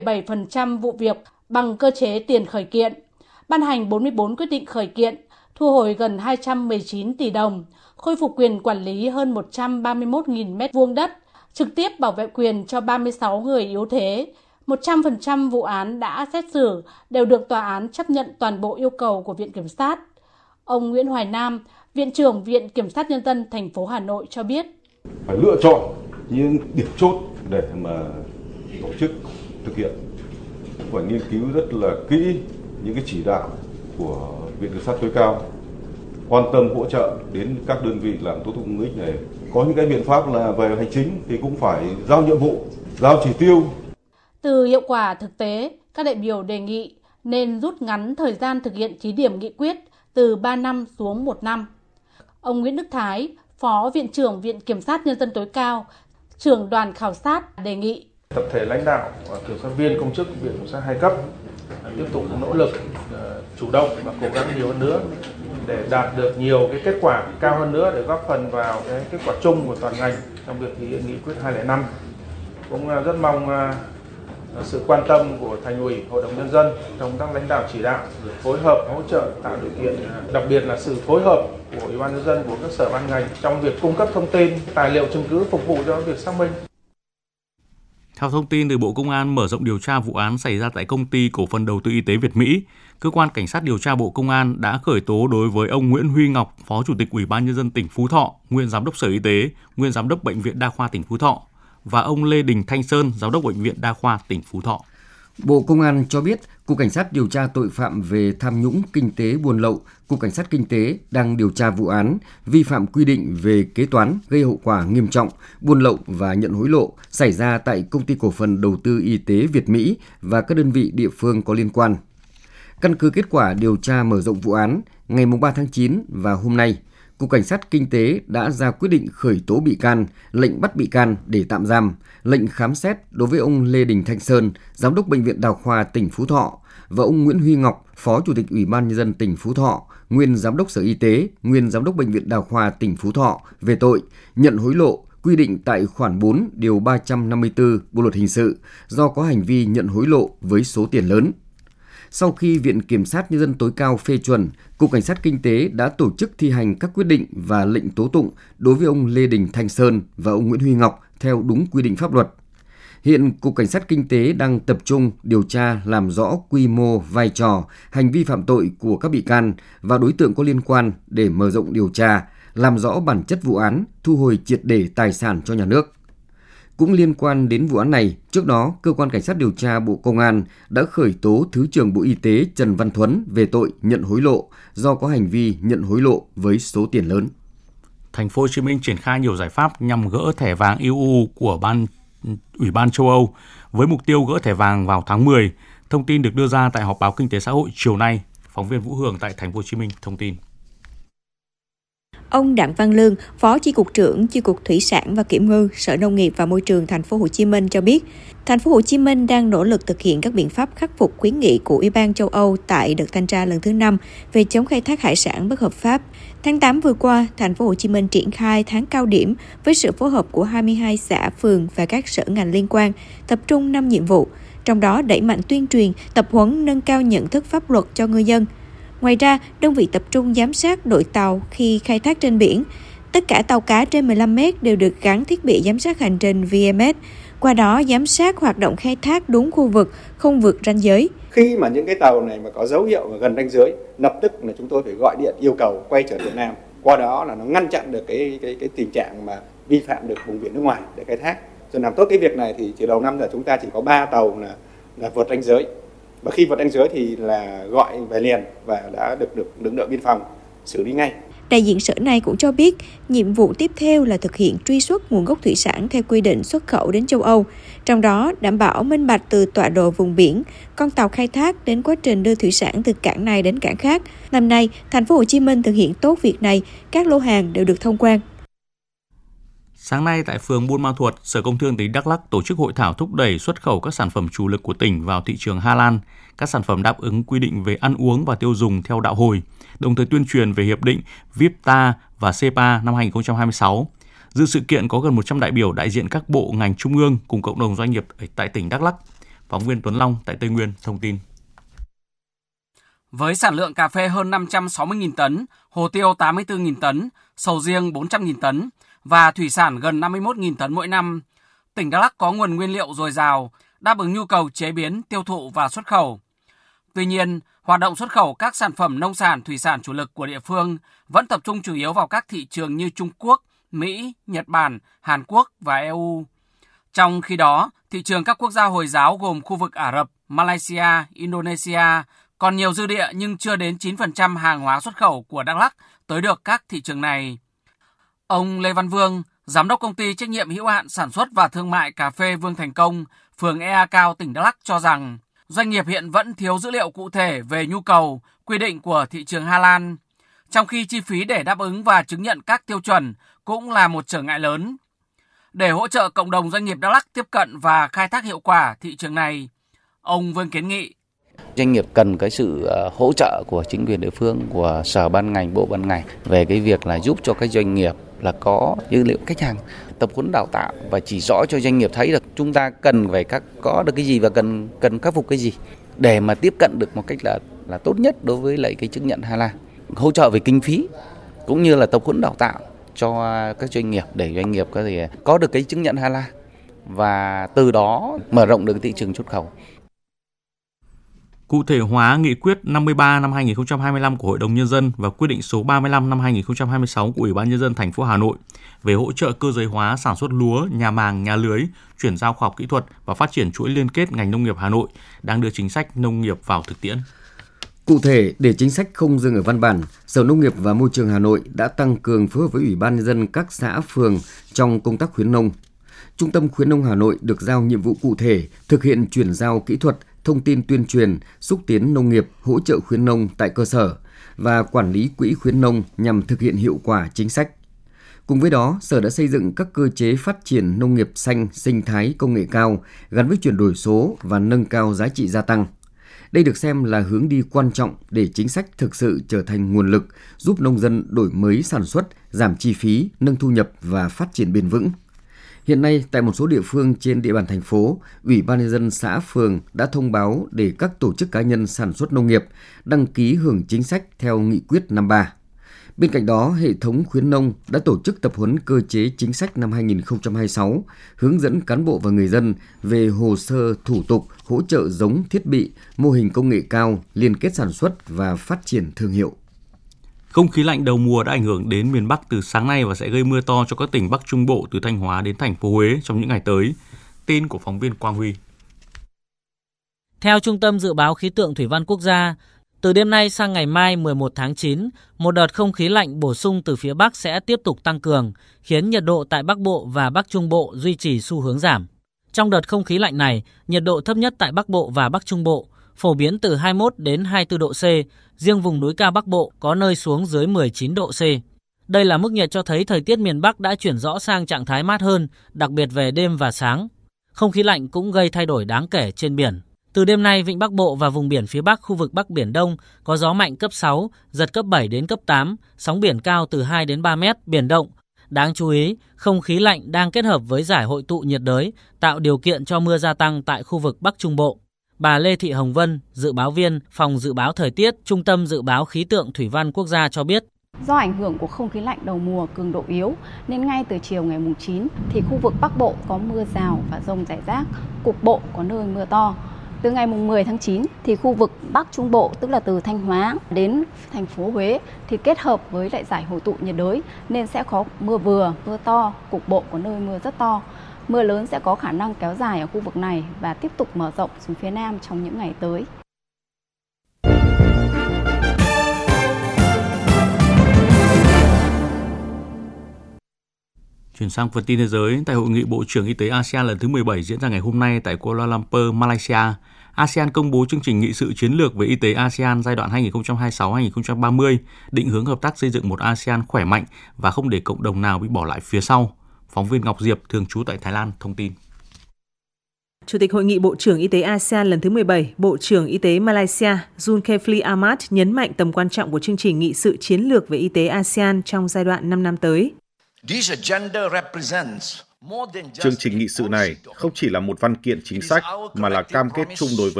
7% vụ việc bằng cơ chế tiền khởi kiện, ban hành 44 quyết định khởi kiện, thu hồi gần 219 tỷ đồng, khôi phục quyền quản lý hơn 131.000 m2 đất, trực tiếp bảo vệ quyền cho 36 người yếu thế. 100% vụ án đã xét xử đều được tòa án chấp nhận toàn bộ yêu cầu của Viện Kiểm sát. Ông Nguyễn Hoài Nam, Viện trưởng Viện Kiểm sát Nhân dân thành phố Hà Nội cho biết. Phải lựa chọn những điểm chốt để mà tổ chức thực hiện. Phải nghiên cứu rất là kỹ những cái chỉ đạo của Viện Kiểm sát tối cao, quan tâm hỗ trợ đến các đơn vị làm tố tụng công ích này. Có những cái biện pháp là về hành chính thì cũng phải giao nhiệm vụ, giao chỉ tiêu. Từ hiệu quả thực tế, các đại biểu đề nghị nên rút ngắn thời gian thực hiện thí điểm nghị quyết từ 3 năm xuống 1 năm. Ông Nguyễn Đức Thái, Phó Viện trưởng Viện Kiểm sát Nhân dân tối cao, trưởng đoàn khảo sát đề nghị tập thể lãnh đạo và kiểm sát viên công chức Viện Kiểm sát 2 cấp tiếp tục nỗ lực chủ động và cố gắng nhiều hơn nữa để đạt được nhiều cái kết quả cao hơn nữa để góp phần vào cái kết quả chung của toàn ngành trong việc thực hiện nghị quyết 205. Cũng rất mong sự quan tâm của Thành ủy, Hội đồng Nhân dân trong các lãnh đạo chỉ đạo, phối hợp hỗ trợ tạo điều kiện, đặc biệt là sự phối hợp của Ủy ban Nhân dân, của các sở ban ngành trong việc cung cấp thông tin, tài liệu chứng cứ phục vụ cho việc xác minh. Theo thông tin từ Bộ Công an, mở rộng điều tra vụ án xảy ra tại Công ty Cổ phần Đầu tư Y tế Việt Mỹ, Cơ quan Cảnh sát điều tra Bộ Công an đã khởi tố đối với ông Nguyễn Huy Ngọc, Phó Chủ tịch Ủy ban Nhân dân tỉnh Phú Thọ, nguyên Giám đốc Sở Y tế, nguyên Giám đốc Bệnh viện Đa khoa tỉnh Phú Thọ, và ông Lê Đình Thanh Sơn, Giám đốc Bệnh viện Đa khoa tỉnh Phú Thọ. Bộ Công an cho biết, Cục Cảnh sát điều tra tội phạm về tham nhũng kinh tế buôn lậu, Cục Cảnh sát Kinh tế đang điều tra vụ án vi phạm quy định về kế toán gây hậu quả nghiêm trọng, buôn lậu và nhận hối lộ xảy ra tại Công ty Cổ phần Đầu tư Y tế Việt Mỹ và các đơn vị địa phương có liên quan. Căn cứ kết quả điều tra mở rộng vụ án, ngày 3 tháng 9 và hôm nay, Cục Cảnh sát Kinh tế đã ra quyết định khởi tố bị can, lệnh bắt bị can để tạm giam, lệnh khám xét đối với ông Lê Đình Thanh Sơn, Giám đốc Bệnh viện Đa khoa tỉnh Phú Thọ và ông Nguyễn Huy Ngọc, Phó Chủ tịch Ủy ban Nhân dân tỉnh Phú Thọ, nguyên Giám đốc Sở Y tế, nguyên Giám đốc Bệnh viện Đa khoa tỉnh Phú Thọ về tội nhận hối lộ quy định tại khoản 4 điều 354 Bộ luật hình sự do có hành vi nhận hối lộ với số tiền lớn. Sau khi Viện Kiểm sát Nhân dân tối cao phê chuẩn, Cục Cảnh sát Kinh tế đã tổ chức thi hành các quyết định và lệnh tố tụng đối với ông Lê Đình Thanh Sơn và ông Nguyễn Huy Ngọc theo đúng quy định pháp luật. Hiện Cục Cảnh sát Kinh tế đang tập trung điều tra làm rõ quy mô, vai trò, hành vi phạm tội của các bị can và đối tượng có liên quan để mở rộng điều tra, làm rõ bản chất vụ án, thu hồi triệt để tài sản cho nhà nước. Cũng liên quan đến vụ án này, trước đó, Cơ quan Cảnh sát điều tra Bộ Công an đã khởi tố Thứ trưởng Bộ Y tế Trần Văn Thuấn về tội nhận hối lộ do có hành vi nhận hối lộ với số tiền lớn. Thành phố Hồ Chí Minh triển khai nhiều giải pháp nhằm gỡ thẻ vàng EU của Ủy ban châu Âu với mục tiêu gỡ thẻ vàng vào tháng 10. Thông tin được đưa ra tại họp báo Kinh tế xã hội chiều nay. Phóng viên Vũ Hường tại Thành phố Hồ Chí Minh thông tin. Ông Đặng Văn Lương, Phó Chi cục trưởng Chi cục Thủy sản và Kiểm ngư, Sở Nông nghiệp và Môi trường Thành phố Hồ Chí Minh cho biết, Thành phố Hồ Chí Minh đang nỗ lực thực hiện các biện pháp khắc phục khuyến nghị của Ủy ban châu Âu tại đợt thanh tra lần thứ 5 về chống khai thác hải sản bất hợp pháp. Tháng 8 vừa qua, Thành phố Hồ Chí Minh triển khai tháng cao điểm với sự phối hợp của 22 xã, phường và các sở ngành liên quan, tập trung 5 nhiệm vụ, trong đó đẩy mạnh tuyên truyền, tập huấn, nâng cao nhận thức pháp luật cho ngư dân. Ngoài ra, đơn vị tập trung giám sát đội tàu khi khai thác trên biển. Tất cả tàu cá trên 15 mét đều được gắn thiết bị giám sát hành trình VMS, qua đó giám sát hoạt động khai thác đúng khu vực, không vượt ranh giới. Khi mà những cái tàu này mà có dấu hiệu gần ranh giới, lập tức là chúng tôi phải gọi điện yêu cầu quay trở Việt Nam. Qua đó là nó ngăn chặn được cái tình trạng mà vi phạm được vùng biển nước ngoài để khai thác. Rồi làm tốt cái việc này thì từ đầu năm giờ chúng ta chỉ có 3 tàu là vượt ranh giới. Và khi vượt ranh giới thì là gọi về liền và đã được lực lượng biên phòng xử lý ngay. Đại diện sở này cũng cho biết, nhiệm vụ tiếp theo là thực hiện truy xuất nguồn gốc thủy sản theo quy định xuất khẩu đến châu Âu, trong đó đảm bảo minh bạch từ tọa độ vùng biển, con tàu khai thác đến quá trình đưa thủy sản từ cảng này đến cảng khác. Năm nay, Thành phố Hồ Chí Minh thực hiện tốt việc này, các lô hàng đều được thông quan. Sáng nay tại phường Buôn Ma Thuột, Sở Công Thương tỉnh Đắk Lắk tổ chức hội thảo thúc đẩy xuất khẩu các sản phẩm chủ lực của tỉnh vào thị trường Hà Lan, các sản phẩm đáp ứng quy định về ăn uống và tiêu dùng theo đạo Hồi, đồng thời tuyên truyền về hiệp định VIPTA và CEPA năm 2026. Dự sự kiện có gần 100 đại biểu đại diện các bộ ngành trung ương cùng cộng đồng doanh nghiệp tại tỉnh Đắk Lắk. Phóng viên Tuấn Long tại Tây Nguyên thông tin. Với sản lượng cà phê hơn 560.000 tấn, hồ tiêu 84.000 tấn, sầu riêng 400.000 tấn và thủy sản gần 51.000 tấn mỗi năm, tỉnh Đắk Lắk có nguồn nguyên liệu dồi dào, đáp ứng nhu cầu chế biến, tiêu thụ và xuất khẩu. Tuy nhiên, hoạt động xuất khẩu các sản phẩm nông sản, thủy sản chủ lực của địa phương vẫn tập trung chủ yếu vào các thị trường như Trung Quốc, Mỹ, Nhật Bản, Hàn Quốc và EU. Trong khi đó, thị trường các quốc gia Hồi giáo gồm khu vực Ả Rập, Malaysia, Indonesia còn nhiều dư địa nhưng chưa đến 9% hàng hóa xuất khẩu của Đắk Lắk tới được các thị trường này. Ông Lê Văn Vương, Giám đốc Công ty Trách nhiệm hữu hạn Sản xuất và Thương mại Cà phê Vương Thành Công, phường Ea Cao, tỉnh Đắk Lắk cho rằng doanh nghiệp hiện vẫn thiếu dữ liệu cụ thể về nhu cầu, quy định của thị trường Hà Lan, trong khi chi phí để đáp ứng và chứng nhận các tiêu chuẩn cũng là một trở ngại lớn. Để hỗ trợ cộng đồng doanh nghiệp Đắk Lắk tiếp cận và khai thác hiệu quả thị trường này, ông Vương kiến nghị doanh nghiệp cần cái sự hỗ trợ của chính quyền địa phương, của sở ban ngành, bộ ban ngành về cái việc là giúp cho các doanh nghiệp là có dữ liệu khách hàng, tập huấn đào tạo và chỉ rõ cho doanh nghiệp thấy được chúng ta cần phải có được cái gì và cần khắc phục cái gì để mà tiếp cận được một cách là tốt nhất đối với lại cái chứng nhận Hà Lan. Hỗ trợ về kinh phí cũng như là tập huấn đào tạo cho các doanh nghiệp để doanh nghiệp có thể có được cái chứng nhận Hà Lan và từ đó mở rộng được thị trường xuất khẩu. Cụ thể hóa nghị quyết 53 năm 2025 của Hội đồng Nhân dân và quyết định số 35 năm 2026 của Ủy ban Nhân dân thành phố Hà Nội về hỗ trợ cơ giới hóa sản xuất lúa, nhà màng, nhà lưới, chuyển giao khoa học kỹ thuật và phát triển chuỗi liên kết ngành nông nghiệp Hà Nội đang đưa chính sách nông nghiệp vào thực tiễn. Cụ thể, để chính sách không dừng ở văn bản, Sở Nông nghiệp và Môi trường Hà Nội đã tăng cường phối hợp với Ủy ban Nhân dân các xã, phường trong công tác khuyến nông. Trung tâm Khuyến nông Hà Nội được giao nhiệm vụ cụ thể thực hiện chuyển giao kỹ thuật, thông tin tuyên truyền, xúc tiến nông nghiệp, hỗ trợ khuyến nông tại cơ sở và quản lý quỹ khuyến nông nhằm thực hiện hiệu quả chính sách. Cùng với đó, Sở đã xây dựng các cơ chế phát triển nông nghiệp xanh, sinh thái, công nghệ cao gắn với chuyển đổi số và nâng cao giá trị gia tăng. Đây được xem là hướng đi quan trọng để chính sách thực sự trở thành nguồn lực giúp nông dân đổi mới sản xuất, giảm chi phí, nâng thu nhập và phát triển bền vững. Hiện nay, tại một số địa phương trên địa bàn thành phố, Ủy ban Nhân dân xã, phường đã thông báo để các tổ chức cá nhân sản xuất nông nghiệp đăng ký hưởng chính sách theo Nghị quyết 53. Bên cạnh đó, hệ thống khuyến nông đã tổ chức tập huấn cơ chế chính sách năm 2026, hướng dẫn cán bộ và người dân về hồ sơ, thủ tục, hỗ trợ giống, thiết bị, mô hình công nghệ cao, liên kết sản xuất và phát triển thương hiệu. Không khí lạnh đầu mùa đã ảnh hưởng đến miền Bắc từ sáng nay và sẽ gây mưa to cho các tỉnh Bắc Trung Bộ từ Thanh Hóa đến thành phố Huế trong những ngày tới. Tin của phóng viên Quang Huy. Theo Trung tâm Dự báo Khí tượng Thủy văn Quốc gia, từ đêm nay sang ngày mai 11 tháng 9, một đợt không khí lạnh bổ sung từ phía Bắc sẽ tiếp tục tăng cường, khiến nhiệt độ tại Bắc Bộ và Bắc Trung Bộ duy trì xu hướng giảm. Trong đợt không khí lạnh này, nhiệt độ thấp nhất tại Bắc Bộ và Bắc Trung Bộ phổ biến từ 21 đến 24 độ C, riêng vùng núi cao Bắc Bộ có nơi xuống dưới 19 độ C. Đây là mức nhiệt cho thấy thời tiết miền Bắc đã chuyển rõ sang trạng thái mát hơn, đặc biệt về đêm và sáng. Không khí lạnh cũng gây thay đổi đáng kể trên biển. Từ đêm nay, vịnh Bắc Bộ và vùng biển phía Bắc khu vực Bắc Biển Đông có gió mạnh cấp 6, giật cấp 7 đến cấp 8, sóng biển cao từ 2 đến 3 mét, biển động. Đáng chú ý, không khí lạnh đang kết hợp với giải hội tụ nhiệt đới, tạo điều kiện cho mưa gia tăng tại khu vực Bắc Trung Bộ. Bà Lê Thị Hồng Vân, dự báo viên, Phòng Dự báo Thời tiết, Trung tâm Dự báo Khí tượng Thủy văn Quốc gia cho biết. Do ảnh hưởng của không khí lạnh đầu mùa cường độ yếu, nên ngay từ chiều ngày 9 thì khu vực Bắc Bộ có mưa rào và dông rải rác, cục bộ có nơi mưa to. Từ ngày 10 tháng 9 thì khu vực Bắc Trung Bộ, tức là từ Thanh Hóa đến thành phố Huế thì kết hợp với lại giải hội tụ nhiệt đới nên sẽ có mưa vừa, mưa to, cục bộ có nơi mưa rất to. Mưa lớn sẽ có khả năng kéo dài ở khu vực này và tiếp tục mở rộng xuống phía Nam trong những ngày tới. Chuyển sang phần tin thế giới, tại Hội nghị Bộ trưởng Y tế ASEAN lần thứ 17 diễn ra ngày hôm nay tại Kuala Lumpur, Malaysia, ASEAN công bố chương trình nghị sự chiến lược về y tế ASEAN giai đoạn 2026-2030, định hướng hợp tác xây dựng một ASEAN khỏe mạnh và không để cộng đồng nào bị bỏ lại phía sau. Phóng viên Ngọc Diệp, thường trú tại Thái Lan, thông tin. Chủ tịch Hội nghị Bộ trưởng Y tế ASEAN lần thứ 17, Bộ trưởng Y tế Malaysia Zulkifli Ahmad nhấn mạnh tầm quan trọng của chương trình nghị sự chiến lược về y tế ASEAN trong giai đoạn 5 năm tới. Chương trình nghị sự này không chỉ là một văn kiện chính sách mà là cam kết chung đối với